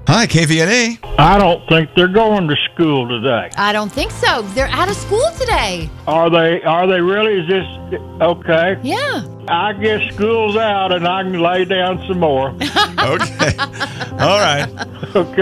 Hi, KVNA. I don't think they're going to school today. I don't think so. They're out of school today. Are they really? Is this okay? Yeah. I guess school's out and I can lay down some more. Okay. All right. Okay.